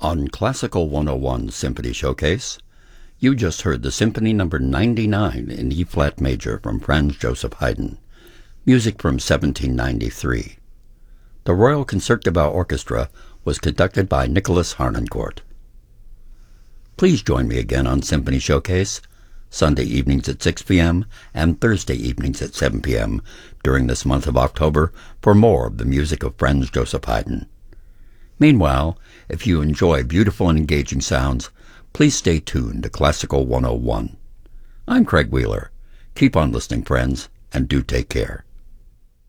On Classical 101 Symphony Showcase, you just heard the Symphony No. 99 in E-flat major from Franz Joseph Haydn, music from 1793. The Royal Concertgebouw Orchestra was conducted by Nicholas Harnoncourt. Please join me again on Symphony Showcase, Sunday evenings at 6 p.m. and Thursday evenings at 7 p.m. during this month of October for more of the music of Franz Joseph Haydn. Meanwhile, if you enjoy beautiful and engaging sounds, please stay tuned to Classical 101. I'm Craig Wheeler. Keep on listening, friends, and do take care.